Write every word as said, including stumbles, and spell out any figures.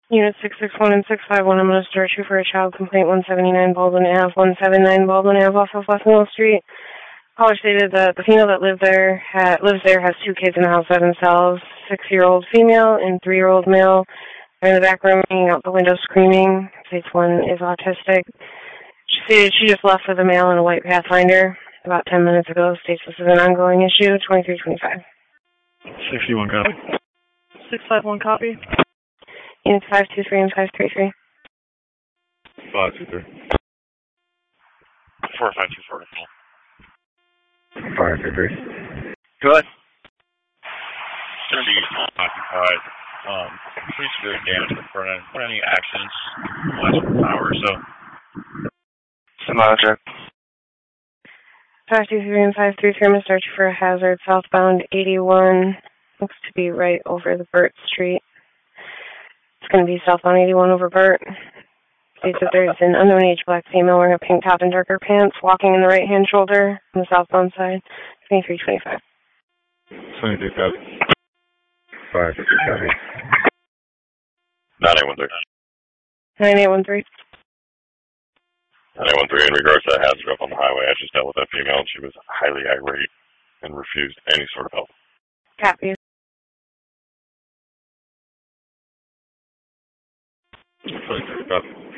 Unit six six one and six five one, I'm going to start you for a child complaint one seventy-nine Baldwin Ave, one seventy-nine Baldwin Ave off of West Mill Street. Caller stated that the female that lived there ha lives there has two kids in the house by themselves, six-year-old female and three-year-old male. They're in the back room hanging out the window screaming. States one is autistic. She stated she just left with a male in a white Pathfinder about ten minutes ago. States this is an ongoing issue, twenty-three twenty-five. sixty-one copy. six five one copy. Units five two three and five three three. five two three. four five two four. five two three. Good. Cindy occupied. Um, pretty severe damage to the front end. Any accidents in the last one hour or so? Somebody check. five two three and five three three, I'm going to start you for a hazard southbound eighty-one. Looks to be right over the Burt Street. It's going to be southbound eighty-one over Burt. States that there's an unknown age black female wearing a pink top and darker pants walking in the right-hand shoulder on the southbound side. twenty-three twenty-five. twenty-three copy. five two copy. nine eight one three. nine eight one three. nine eight one three, in regards to that hazard up on the highway, I just dealt with that female and she was highly irate and refused any sort of help. Copy. twenty-three copy.